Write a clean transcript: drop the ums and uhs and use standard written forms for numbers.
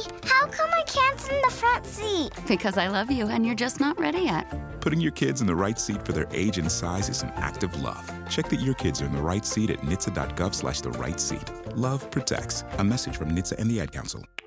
Mommy, how come I can't sit in the front seat? Because I love you and you're just not ready yet. Putting your kids in the right seat for their age and size is an act of love. Check that your kids are in the right seat at nhtsa.gov/the right seat. Love protects. A message from NHTSA and the Ad Council.